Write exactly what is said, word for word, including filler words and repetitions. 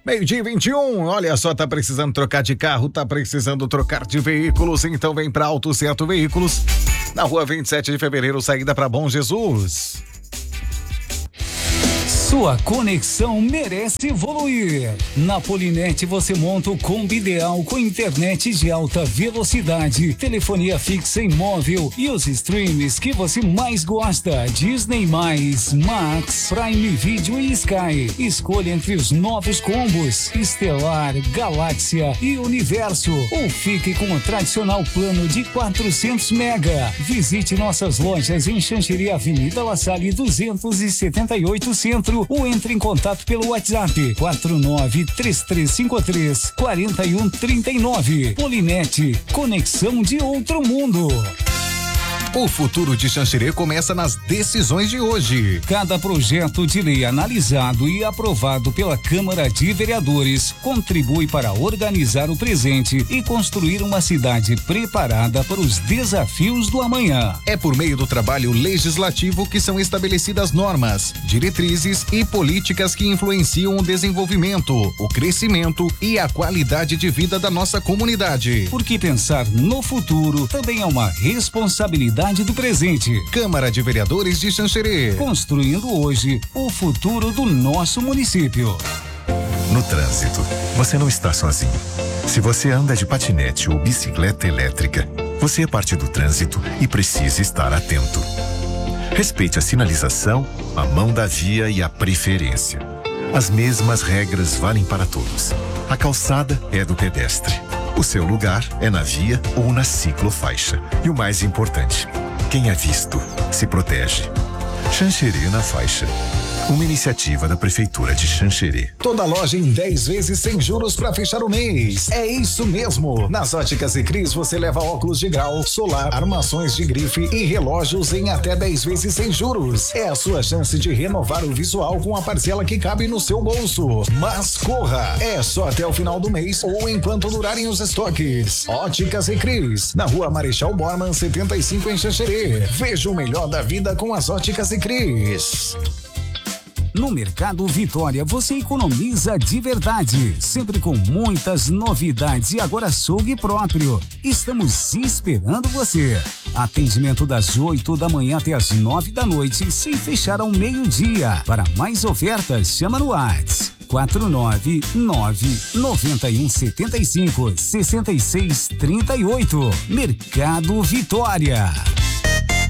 Meio-dia e vinte e um, olha só, tá precisando trocar de carro, tá precisando trocar de veículos, então vem pra Auto Certo Veículos, na rua vinte e sete de fevereiro, saída pra Bom Jesus. Sua conexão merece evoluir. Na Polinet você monta o combo ideal com internet de alta velocidade, telefonia fixa e móvel e os streams que você mais gosta: Disney mais, Max, Prime Video e Sky. Escolha entre os novos combos Estelar, Galáxia e Universo, ou fique com o tradicional plano de quatrocentos mega. Visite nossas lojas em Xanxerê, Avenida La Salle duzentos e setenta e oito Centro, ou entre em contato pelo WhatsApp quatro nove três três cinco três quatro um três nove. Polinet, conexão de outro mundo. O futuro de Xanxerê começa nas decisões de hoje. Cada projeto de lei analisado e aprovado pela Câmara de Vereadores contribui para organizar o presente e construir uma cidade preparada para os desafios do amanhã. É por meio do trabalho legislativo que são estabelecidas normas, diretrizes e políticas que influenciam o desenvolvimento, o crescimento e a qualidade de vida da nossa comunidade. Porque pensar no futuro também é uma responsabilidade do presente. Câmara de Vereadores de Xanxerê. Construindo hoje o futuro do nosso município. No trânsito, você não está sozinho. Se você anda de patinete ou bicicleta elétrica, você é parte do trânsito e precisa estar atento. Respeite a sinalização, a mão da via e a preferência. As mesmas regras valem para todos. A calçada é do pedestre. O seu lugar é na via ou na ciclofaixa. E o mais importante, quem é visto se protege. Xanxerê na faixa. Uma iniciativa da Prefeitura de Xanxerê. Toda loja em dez vezes sem juros para fechar o mês. É isso mesmo. Nas Óticas e Cris você leva óculos de grau, solar, armações de grife e relógios em até dez vezes sem juros. É a sua chance de renovar o visual com a parcela que cabe no seu bolso. Mas corra! É só até o final do mês ou enquanto durarem os estoques. Óticas e Cris, na rua Marechal Bormann setenta e cinco em Xanxerê. Veja o melhor da vida com as Óticas e Cris. No Mercado Vitória você economiza de verdade, sempre com muitas novidades e agora açougue próprio. Estamos esperando você. Atendimento das oito da manhã até as nove da noite, sem fechar ao meio-dia. Para mais ofertas, chama no WhatsApp quatro nove nove nove um sete cinco seis seis três oito. Mercado Vitória.